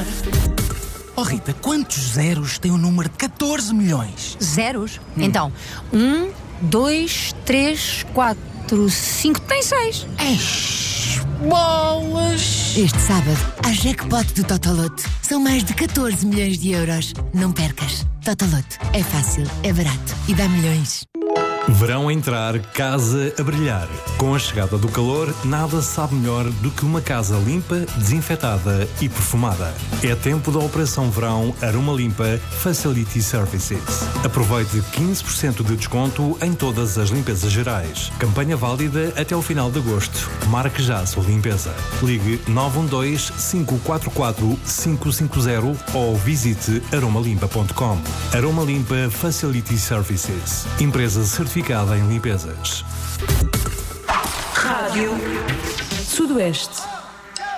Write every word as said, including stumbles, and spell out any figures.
Oh Rita, quantos zeros tem o número de catorze milhões? Zeros? Hum. Então, um, dois, três, quatro, cinco, tem seis. Eish, bolas! Este sábado, há jackpot do Totoloto. São mais de catorze milhões de euros. Não percas. Totoloto. É fácil, é barato e dá milhões. Verão a entrar, casa a brilhar. Com a chegada do calor, nada sabe melhor do que uma casa limpa, desinfetada e perfumada. É tempo da Operação Verão Aroma Limpa Facility Services. Aproveite quinze por cento de desconto em todas as limpezas gerais. Campanha válida até o final de agosto. Marque já a sua limpeza. Ligue nove um dois, cinco quatro quatro, cinco cinco zero ou visite aroma limpa ponto com. Aroma Limpa Facility Services. Empresa certificada em limpezas. Rádio Sudoeste.